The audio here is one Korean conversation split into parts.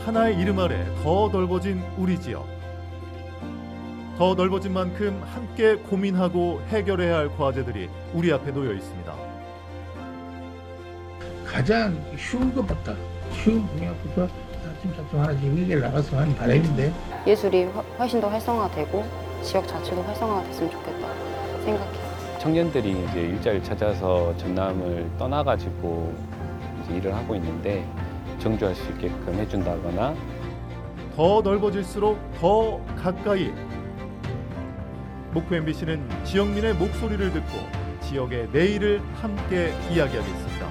하나의 이름 아래 더 넓어진 우리 지역. 더 넓어진 만큼 함께 고민하고 해결해야 할 과제들이 우리 앞에 놓여 있습니다. 가장 쉬운 것부터 쉬운 분야부터 차츰차츰 하나씩 해결 나갔으면 하는 바람인데 예술이 훨씬 더 활성화되고 지역 자체도 활성화가 됐으면 좋겠다 생각해요. 청년들이 이제 일자리를 찾아서 전남을 떠나가지고 이제 일을 하고 있는데 정주할 수 있게끔 해준다거나 더 넓어질수록 더 가까이. 목포 MBC는 지역민의 목소리를 듣고 지역의 내일을 함께 이야기하겠습니다.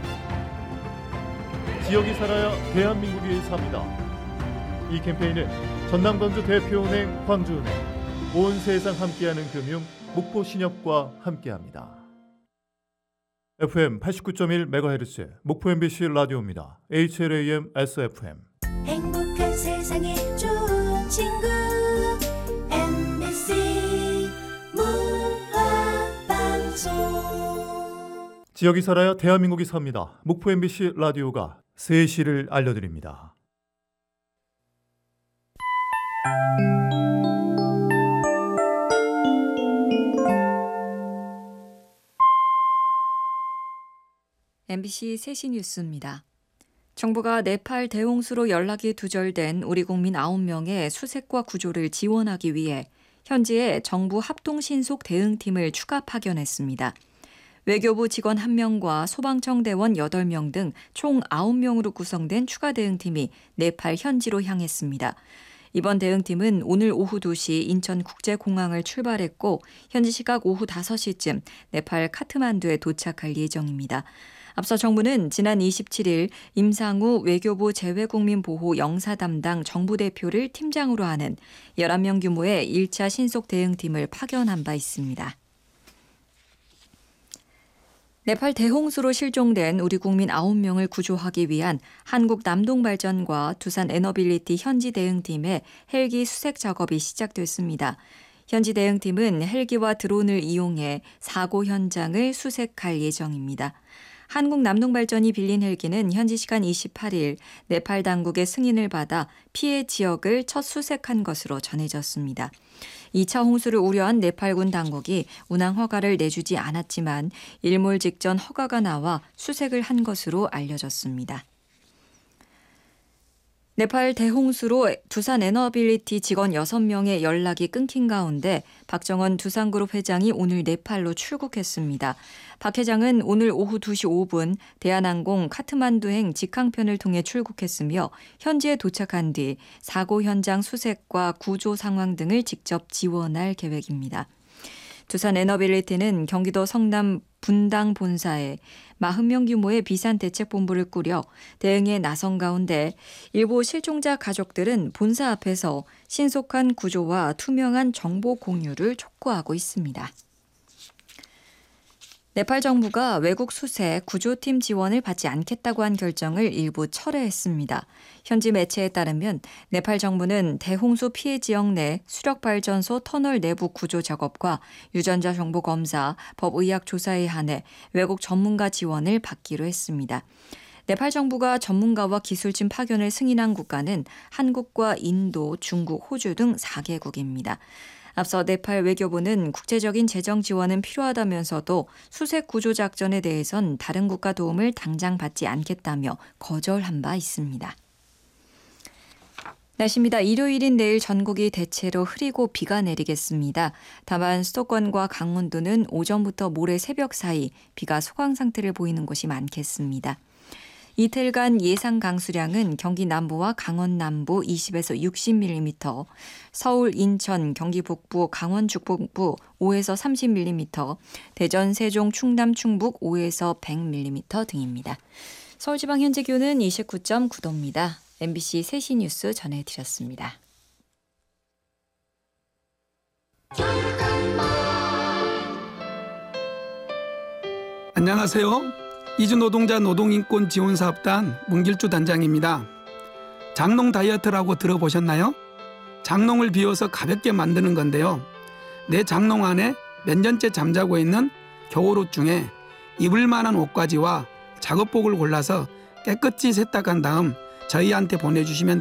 지역이 살아야 대한민국이 삽니다. 이 캠페인은 전남광주 대표은행, 광주은행, 온 세상 함께하는 금융, 목포신협과 함께합니다. FM 89.1MHz 목포 MBC 라디오입니다. HLAM SFM. 행복한 세상에 좋은 친구 MBC 문화방송. 지역이 살아야 대한민국이 삽니다. 목포 MBC 라디오가 3시를 알려드립니다. MBC 3시 뉴스입니다. 정부가 네팔 대홍수로 연락이 두절된 우리 국민 9명의 수색과 구조를 지원하기 위해 현지에 정부 합동신속 대응팀을 추가 파견했습니다. 외교부 직원 1명과 소방청 대원 8명 등 총 9명으로 구성된 추가 대응팀이 네팔 현지로 향했습니다. 이번 대응팀은 오늘 오후 2시 인천국제공항을 출발했고 현지 시각 오후 5시쯤 네팔 카트만두에 도착할 예정입니다. 앞서 정부는 지난 27일 임상우 외교부 재외국민보호 영사 담당 정부 대표를 팀장으로 하는 11명 규모의 1차 신속 대응팀을 파견한 바 있습니다. 네팔 대홍수로 실종된 우리 국민 9명을 구조하기 위한 한국 남동발전과 두산 에너빌리티 현지 대응팀의 헬기 수색 작업이 시작됐습니다. 현지 대응팀은 헬기와 드론을 이용해 사고 현장을 수색할 예정입니다. 한국 남동발전이 빌린 헬기는 현지 시간 28일 네팔 당국의 승인을 받아 피해 지역을 첫 수색한 것으로 전해졌습니다. 2차 홍수를 우려한 네팔군 당국이 운항 허가를 내주지 않았지만 일몰 직전 허가가 나와 수색을 한 것으로 알려졌습니다. 네팔 대홍수로 두산 에너빌리티 직원 6명의 연락이 끊긴 가운데 박정원 두산그룹 회장이 오늘 네팔로 출국했습니다. 박 회장은 오늘 오후 2시 5분 대한항공 카트만두행 직항편을 통해 출국했으며 현지에 도착한 뒤 사고 현장 수색과 구조 상황 등을 직접 지원할 계획입니다. 두산 에너빌리티는 경기도 성남 분당 본사에 40명 규모의 비산대책본부를 꾸려 대응에 나선 가운데 일부 실종자 가족들은 본사 앞에서 신속한 구조와 투명한 정보 공유를 촉구하고 있습니다. 네팔 정부가 외국 수색 구조팀 지원을 받지 않겠다고 한 결정을 일부 철회했습니다. 현지 매체에 따르면 네팔 정부는 대홍수 피해 지역 내 수력발전소 터널 내부 구조 작업과 유전자 정보 검사, 법의학 조사에 한해 외국 전문가 지원을 받기로 했습니다. 네팔 정부가 전문가와 기술진 파견을 승인한 국가는 한국과 인도, 중국, 호주 등 4개국입니다. 앞서 네팔 외교부는 국제적인 재정 지원은 필요하다면서도 수색 구조 작전에 대해선 다른 국가 도움을 당장 받지 않겠다며 거절한 바 있습니다. 날씨입니다. 일요일인 내일 전국이 대체로 흐리고 비가 내리겠습니다. 다만 수도권과 강원도는 오전부터 모레 새벽 사이 비가 소강 상태를 보이는 곳이 많겠습니다. 이틀간 예상 강수량은 경기 남부와 강원 남부 20에서 60mm, 서울, 인천, 경기 북부, 강원 중북부 5에서 30mm, 대전, 세종, 충남, 충북 5에서 100mm 등입니다. 서울지방 현재 기온은 29.9도입니다. MBC 3시 뉴스 전해드렸습니다. 안녕하세요. 이주노동자 노동인권지원사업단 문길주 단장입니다. 장농 다이어트라고 들어보셨나요? 장농을 비워서 가볍게 만드는 건데요. 내 장농 안에 몇 년째 잠자고 있는 겨울옷 중에 입을 만한 옷가지와 작업복을 골라서 깨끗이 세탁한 다음 저희한테 보내주시면